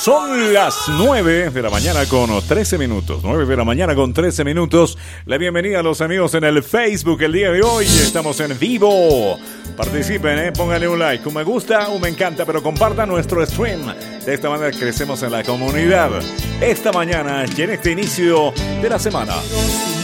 Son las 9 de la mañana con 13 minutos. 9 de la mañana con 13 minutos. La bienvenida a los amigos en el Facebook el día de hoy. Estamos en vivo. Participen, pónganle un like, un me gusta, un me encanta, pero compartan nuestro stream. De esta manera crecemos en la comunidad. Esta mañana y en este inicio de la semana.